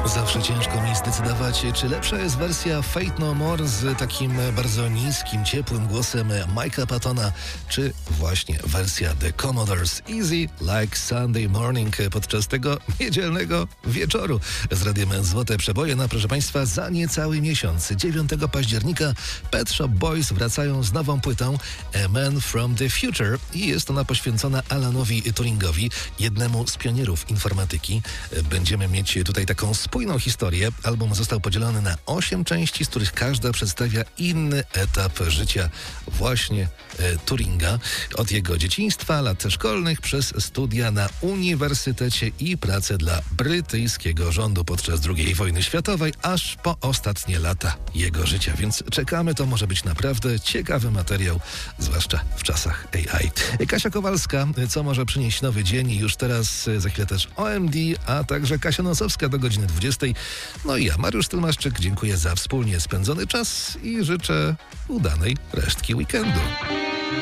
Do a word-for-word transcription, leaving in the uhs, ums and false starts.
Zawsze ciężko mi zdecydować, czy lepsza jest wersja Fate No More z takim bardzo niskim, ciepłym głosem Mike'a Pattona, czy właśnie wersja The Commodores Easy Like Sunday Morning podczas tego niedzielnego wieczoru z Radiem Złote Przeboje. No proszę Państwa, za niecały miesiąc, dziewiątego października, Pet Shop Boys wracają z nową płytą A Man From The Future i jest ona poświęcona Alanowi Turingowi, jednemu z pionierów informatyki. Będziemy mieć tutaj taką spójną historię. Album został podzielony na osiem części, z których każda przedstawia inny etap życia właśnie e, Turinga. Od jego dzieciństwa, lat szkolnych, przez studia na uniwersytecie i pracę dla brytyjskiego rządu podczas drugiej wojny światowej, aż po ostatnie lata jego życia. Więc czekamy, to może być naprawdę ciekawy materiał, zwłaszcza w czasach A I. Kasia Kowalska, co może przynieść nowy dzień, już teraz, za chwilę też O M D, a także Kasia Nosowska do godziny dwudziestej. No i ja, Mariusz Tylmaszczyk, dziękuję za wspólnie spędzony czas i życzę udanej resztki weekendu.